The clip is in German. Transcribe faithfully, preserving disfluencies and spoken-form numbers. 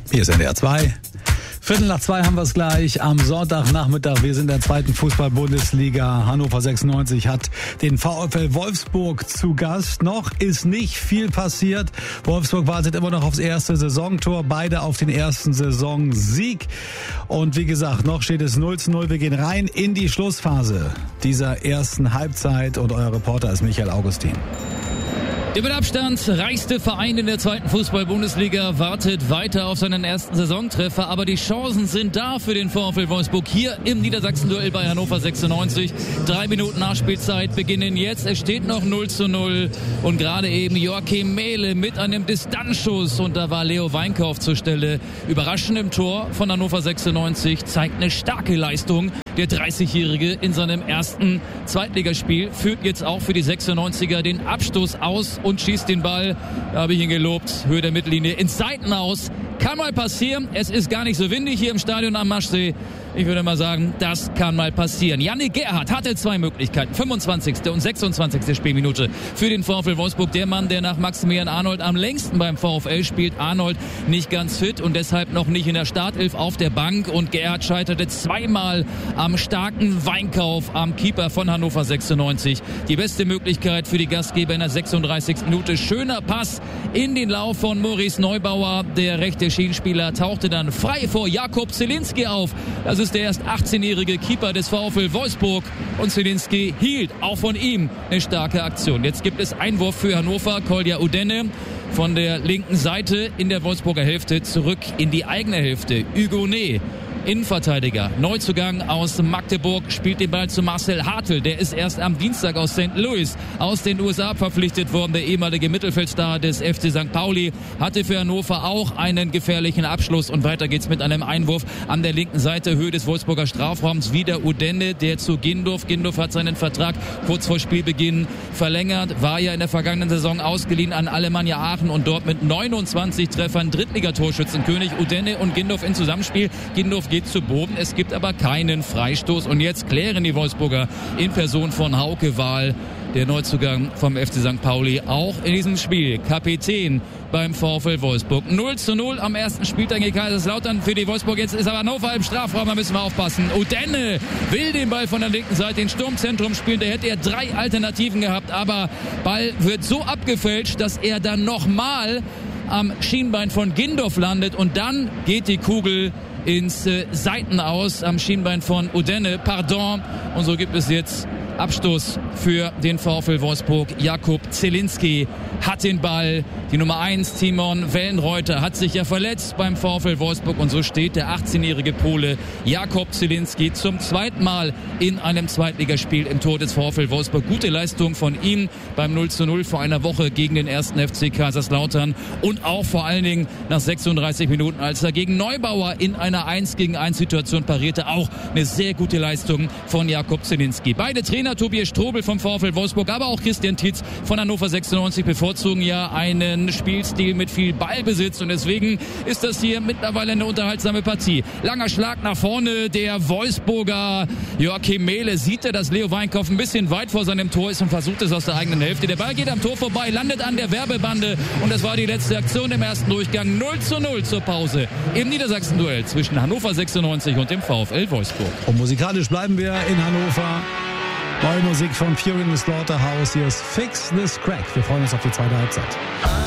Hier ist N D R zwei. Viertel nach zwei haben wir es gleich am Sonntagnachmittag. Wir sind in der zweiten Fußball-Bundesliga. Hannover sechsundneunzig hat den VfL Wolfsburg zu Gast. Noch ist nicht viel passiert. Wolfsburg wartet immer noch aufs erste Saisontor. Beide auf den ersten Saisonsieg. Und wie gesagt, noch steht es null zu null. Wir gehen rein in die Schlussphase dieser ersten Halbzeit. Und euer Reporter ist Michael Augustin. Der mit Abstand reichste Verein in der zweiten Fußball-Bundesliga wartet weiter auf seinen ersten Saisontreffer, aber die Chancen sind da für den VfL Wolfsburg hier im Niedersachsen-Duell bei Hannover sechsundneunzig. Drei Minuten Nachspielzeit beginnen jetzt, es steht noch null zu null und gerade eben Joachim Mähle mit einem Distanzschuss und da war Leo Weinkauf zur Stelle. Überraschend im Tor von Hannover sechsundneunzig, zeigt eine starke Leistung. Der dreißigjährige in seinem ersten Zweitligaspiel führt jetzt auch für die sechsundneunziger den Abstoß aus und schießt den Ball, da habe ich ihn gelobt, Höhe der Mittellinie ins Seitenaus. Kann mal passieren, es ist gar nicht so windig hier im Stadion am Maschsee. Ich würde mal sagen, das kann mal passieren. Yannick Gerhardt hatte zwei Möglichkeiten, fünfundzwanzigste und sechsundzwanzigste Spielminute für den VfL Wolfsburg. Der Mann, der nach Maximilian Arnold am längsten beim VfL spielt. Arnold nicht ganz fit und deshalb noch nicht in der Startelf auf der Bank. Und Gerhardt scheiterte zweimal am starken Weinkauf am Keeper von Hannover sechsundneunzig. Die beste Möglichkeit für die Gastgeber in der sechsunddreißigsten Minute. Schöner Pass in den Lauf von Maurice Neubauer. Der rechte Schienenspieler tauchte dann frei vor Jakub Zielinski auf. Das ist der erst achtzehnjährige Keeper des VfL Wolfsburg und Zielinski hielt auch von ihm eine starke Aktion. Jetzt gibt es Einwurf für Hannover. Kolja Udenne von der linken Seite in der Wolfsburger Hälfte zurück in die eigene Hälfte. Hugonet, Innenverteidiger, Neuzugang aus Magdeburg, spielt den Ball zu Marcel Hartl. Der ist erst am Dienstag aus Sankt Louis aus den U S A verpflichtet worden. Der ehemalige Mittelfeldstar des F C Sankt Pauli hatte für Hannover auch einen gefährlichen Abschluss. Und weiter geht's mit einem Einwurf an der linken Seite, Höhe des Wolfsburger Strafraums. Wieder Udenne, der zu Gindorf. Gindorf hat seinen Vertrag kurz vor Spielbeginn verlängert, war ja in der vergangenen Saison ausgeliehen an Alemannia Aachen und dort mit neunundzwanzig Treffern Drittligatorschützenkönig. Udenne und Gindorf in Zusammenspiel. Gindorf geht zu Boden, es gibt aber keinen Freistoß und jetzt klären die Wolfsburger in Person von Hauke Wahl, der Neuzugang vom F C Sankt Pauli, auch in diesem Spiel Kapitän beim VfL Wolfsburg. null zu null am ersten Spieltag gegen Kaiserslautern für die Wolfsburg. Jetzt ist aber Hannover im Strafraum, da müssen wir aufpassen. Udenne will den Ball von der linken Seite ins Sturmzentrum spielen. Da hätte er drei Alternativen gehabt, aber Ball wird so abgefälscht, dass er dann nochmal am Schienbein von Gindorf landet und dann geht die Kugel ins äh, Seitenaus am Schienbein von Udenne. Pardon. Und so gibt es jetzt Abstoß für den VfL Wolfsburg. Jakub Zielinski hat den Ball. Die Nummer eins, Timon Wellenreuter, hat sich ja verletzt beim VfL Wolfsburg. Und so steht der achtzehnjährige Pole Jakub Zielinski zum zweiten Mal in einem Zweitligaspiel im Tor des VfL Wolfsburg. Gute Leistung von ihm beim null zu null vor einer Woche gegen den ersten F C Kaiserslautern. Und auch vor allen Dingen nach sechsunddreißig Minuten, als er gegen Neubauer in einer eins gegen eins Situation parierte. Auch eine sehr gute Leistung von Jakub Zielinski. Beide Trainer, Tobias Strobel vom VfL Wolfsburg, aber auch Christian Tietz von Hannover sechsundneunzig, bevorzugen ja einen Spielstil mit viel Ballbesitz und deswegen ist das hier mittlerweile eine unterhaltsame Partie. Langer Schlag nach vorne, der Wolfsburger Joachim Mähle sieht er, dass Leo Weinkauf ein bisschen weit vor seinem Tor ist und versucht es aus der eigenen Hälfte. Der Ball geht am Tor vorbei, landet an der Werbebande und das war die letzte Aktion im ersten Durchgang. null zu null zur Pause im Niedersachsen-Duell zwischen Hannover sechsundneunzig und dem VfL Wolfsburg. Und musikalisch bleiben wir in Hannover. Neue Musik von Fury in the Slaughterhouse. Hier ist Fix This Crack. Wir freuen uns auf die zweite Halbzeit.